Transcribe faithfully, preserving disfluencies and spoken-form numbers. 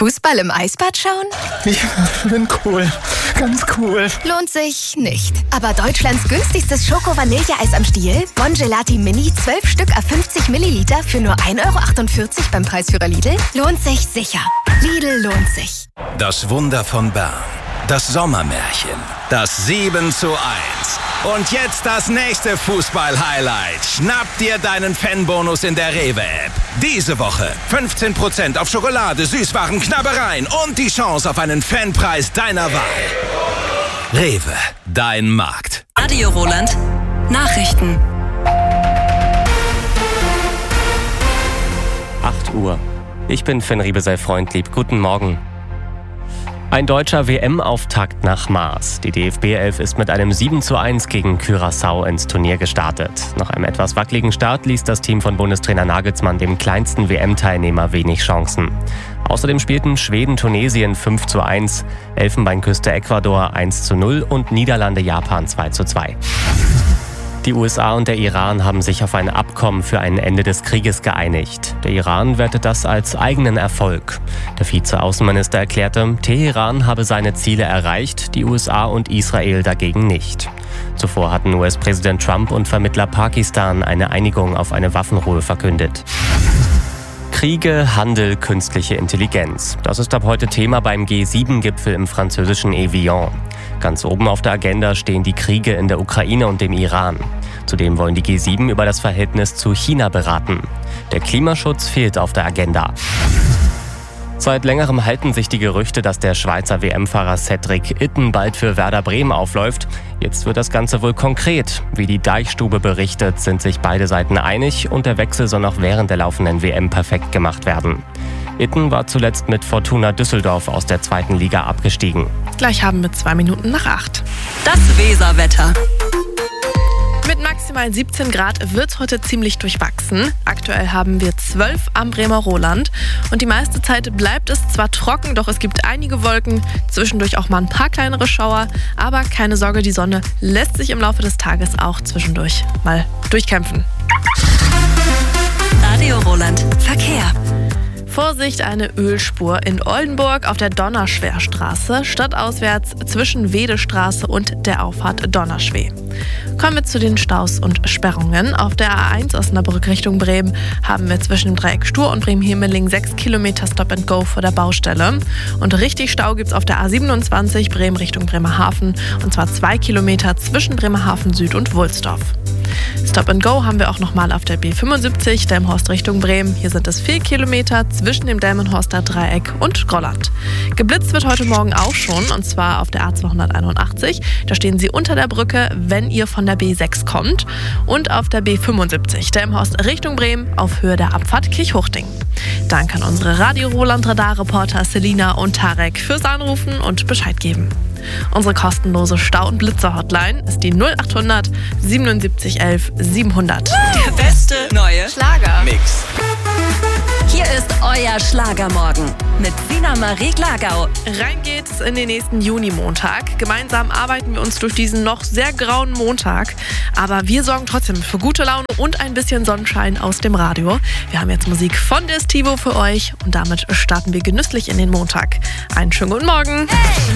Fußball im Eisbad schauen? Ja, bin cool. Ganz cool. Lohnt sich nicht. Aber Deutschlands günstigstes Schoko-Vanilleeis am Stiel, Bon Gelati Mini, zwölf Stück à fünfzig Milliliter für nur ein Euro achtundvierzig beim Preisführer Lidl, lohnt sich sicher. Lidl lohnt sich. Das Wunder von Bern. Das Sommermärchen. Das sieben zu eins. Und jetzt das nächste Fußball-Highlight. Schnapp dir deinen Fanbonus in der Rewe-App. Diese Woche fünfzehn Prozent auf Schokolade, Süßwaren, Knabbereien und die Chance auf einen Fanpreis deiner Wahl. Rewe, dein Markt. Radio Roland, Nachrichten. acht Uhr. Ich bin Finn Riebesell-Freundlieb. Guten Morgen. Ein deutscher W M-Auftakt nach Maß. Die D F B-Elf ist mit einem sieben zu eins gegen Curaçao ins Turnier gestartet. Nach einem etwas wackeligen Start ließ das Team von Bundestrainer Nagelsmann dem kleinsten W M-Teilnehmer wenig Chancen. Außerdem spielten Schweden-Tunesien fünf zu eins, Elfenbeinküste Ecuador eins zu null und Niederlande-Japan zwei zu zwei. Die U S A und der Iran haben sich auf ein Abkommen für ein Ende des Krieges geeinigt. Der Iran wertet das als eigenen Erfolg. Der Vize-Außenminister erklärte, Teheran habe seine Ziele erreicht, die U S A und Israel dagegen nicht. Zuvor hatten U S-Präsident Trump und Vermittler Pakistan eine Einigung auf eine Waffenruhe verkündet. Kriege, Handel, künstliche Intelligenz. Das ist ab heute Thema beim G sieben Gipfel im französischen Evian. Ganz oben auf der Agenda stehen die Kriege in der Ukraine und dem Iran. Zudem wollen die G sieben über das Verhältnis zu China beraten. Der Klimaschutz fehlt auf der Agenda. Seit längerem halten sich die Gerüchte, dass der Schweizer W M-Fahrer Cedric Itten bald für Werder Bremen aufläuft. Jetzt wird das Ganze wohl konkret. Wie die Deichstube berichtet, sind sich beide Seiten einig und der Wechsel soll noch während der laufenden W M perfekt gemacht werden. Itten war zuletzt mit Fortuna Düsseldorf aus der zweiten Liga abgestiegen. Gleich haben wir zwei Minuten nach acht. Das Weserwetter. Mit maximal siebzehn Grad wird es heute ziemlich durchwachsen. Aktuell haben wir zwölf am Bremer Roland. Und die meiste Zeit bleibt es zwar trocken, doch es gibt einige Wolken, zwischendurch auch mal ein paar kleinere Schauer. Aber keine Sorge, die Sonne lässt sich im Laufe des Tages auch zwischendurch mal durchkämpfen. Radio Roland, Verkehr. Vorsicht, eine Ölspur in Oldenburg auf der Donnerschwerstraße, stadtauswärts zwischen Wedestraße und der Auffahrt Donnerschweh. Kommen wir zu den Staus und Sperrungen. Auf der A eins Osnabrück Richtung Bremen haben wir zwischen dem Dreieck Stur und Bremen-Hemeling sechs Kilometer Stop and Go vor der Baustelle. Und richtig Stau gibt's auf der A siebenundzwanzig Bremen Richtung Bremerhaven, und zwar zwei Kilometer zwischen Bremerhaven Süd und Wulsdorf. Stop and Go haben wir auch nochmal auf der B fünfundsiebzig Delmenhorst Richtung Bremen. Hier sind es vier Kilometer zwischen dem Delmenhorster Dreieck und Grolland. Geblitzt wird heute Morgen auch schon, und zwar auf der A zweihunderteinundachtzig. Da stehen Sie unter der Brücke, wenn ihr von der B sechs kommt. Und auf der B fünfundsiebzig Delmenhorst Richtung Bremen auf Höhe der Abfahrt Kirchhochding. Danke an unsere Radio Roland Radarreporter Selina und Tarek fürs Anrufen und Bescheid geben. Unsere kostenlose Stau- und Blitzer-Hotline ist die null achthundert siebenundsiebzig elf siebenhundert. Der beste neue Schlager. Mix. Hier ist euer Schlagermorgen mit Sina Marie Glagau. Rein geht's in den nächsten Junimontag. Gemeinsam arbeiten wir uns durch diesen noch sehr grauen Montag. Aber wir sorgen trotzdem für gute Laune und ein bisschen Sonnenschein aus dem Radio. Wir haben jetzt Musik von Destivo für euch und damit starten wir genüsslich in den Montag. Einen schönen guten Morgen. Hey!